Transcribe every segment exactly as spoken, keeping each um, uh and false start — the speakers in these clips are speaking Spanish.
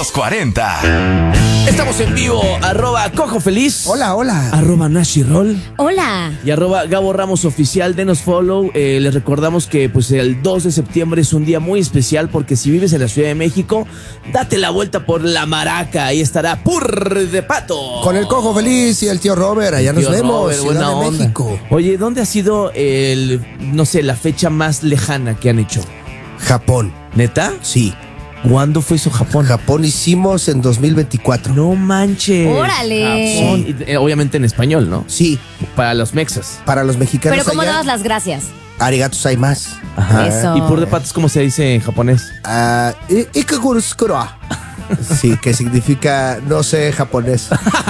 los cuarenta. Estamos en vivo, arroba Cojo Feliz. Hola, hola. Arroba Nashi Roll. Hola. Y arroba Gabo Ramos Oficial, denos follow. Eh, les recordamos que pues el dos de septiembre es un día muy especial porque si vives en la Ciudad de México, date la vuelta por La Maraca. Ahí estará Pur de Pato. Con el Cojo Feliz y el tío Robert, allá nos Tío vemos, Robert, Ciudad buena de onda. México. Oye, ¿dónde ha sido el, no sé, la fecha más lejana que han hecho? Japón, ¿Neta? sí. ¿Cuándo fue eso Japón? Japón hicimos en dos mil veinticuatro. No manches. Órale. Japón. Y, eh, obviamente en español, ¿no? Sí, Para los mexas. para los mexicanos Pero ¿cómo allá, dabas las gracias? arigato gozaimasu. Ajá. Eso. ¿Y Pur de Pato cómo se dice en japonés? Ah, i- ikagurusukuro. Sí, que significa no sé japonés.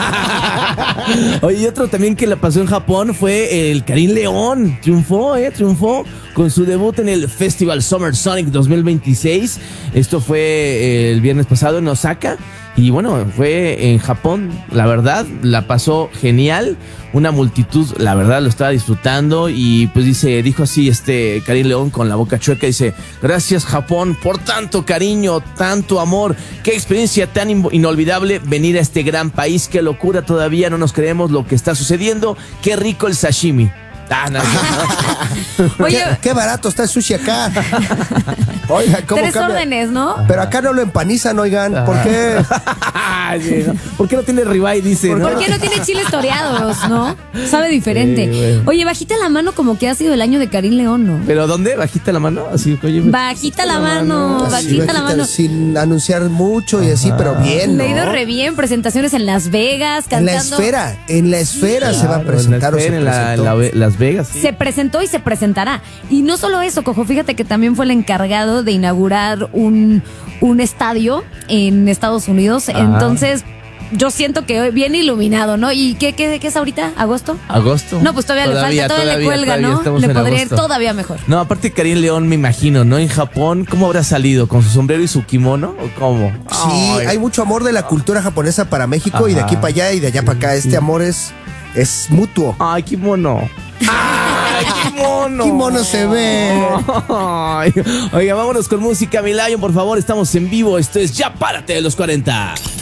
Oye, y otro también que la pasó en Japón fue el Karim León. Triunfó, ¿eh? Triunfó con su debut en el Festival Summer Sonic dos mil veintiséis. Esto fue eh, el viernes pasado en Osaka. Y bueno, fue en Japón, la verdad, la pasó genial. Una multitud, la verdad, lo estaba disfrutando. Y pues dice, dijo así este Karim León con la boca chueca, dice: gracias Japón por tanto cariño, tanto amor. Qué experiencia tan in- inolvidable venir a este gran país. Qué locura, todavía no nos creemos lo que está sucediendo. Qué rico el sashimi. Ah, no, no. Oye, ¿Qué, qué barato está el sushi acá. Oiga, ¿cómo tres cambia? órdenes, ¿no? Pero acá no lo empanizan, oigan. ¿Por qué? Sí, ¿no? ¿Por qué no tiene ribeye? Dice, ¿no? ¿Por qué no tiene chiles toreados, no? Sabe diferente. Sí, bueno. Oye, bajita la mano como que ha sido el año de Karim León, ¿no? ¿Pero dónde? ¿Bajita la mano? Así, oye. Bajita la mano, Así, bajita la bajita, mano. sin anunciar mucho y así, pero bien, ¿no? Le ha ido re bien, presentaciones en Las Vegas, En la cantando. esfera, en la esfera se va a Claro, en la presentar o se esfera, en la- en presentó. la- Las Vegas. sí. Se presentó y se presentará. Y no solo eso, Cojo, fíjate que también fue el encargado de inaugurar un, un estadio en Estados Unidos. Ajá. Entonces, yo siento que hoy bien iluminado, ¿no? ¿Y qué, qué, qué es ahorita? ¿Agosto? ¿Agosto? No, pues todavía, le falta, todavía, le cuelga, todavía ¿no? estamos Le en podría ir agosto. todavía mejor. No, aparte Karim León, me imagino, ¿no? En Japón, ¿cómo habrá salido? ¿Con su sombrero y su kimono? ¿O cómo? Sí, Ay. hay mucho amor de la cultura japonesa para México y de Ajá. aquí para allá y de allá para acá. Este amor es, es mutuo. Ay, kimono. Ay, kimono. Kimono se ve. Ay. Oiga, vámonos con música, mi Lion, por favor. Estamos en vivo. Esto es Ya Párate de los cuarenta.